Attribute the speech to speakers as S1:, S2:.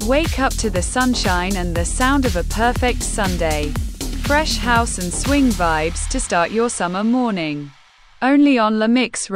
S1: Wake up to the sunshine and the sound of a perfect Sunday. Fresh house and swing vibes to start your summer morning. Only on La Mix